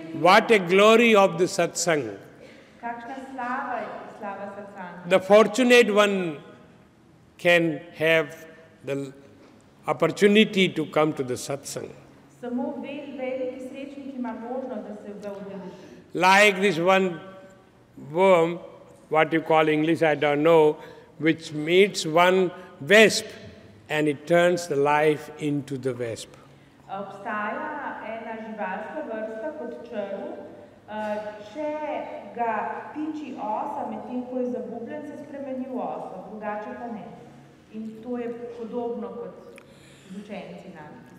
What a glory of the satsang. Kakšna slava je slava satsanga. The fortunate one can have the opportunity to come to the satsang. Samo veliki srečnik ima možnost, da se ga udeleži. Like this one worm, what you call English, I don't know, which meets one wasp and it turns the life into the wasp. Obstaja ena živalska vrsta kot črv, če ga piči osa, medtem ko je zagubljen, se spremeni v osa, drugače pa ne. In to je podobno kot z učenci nami.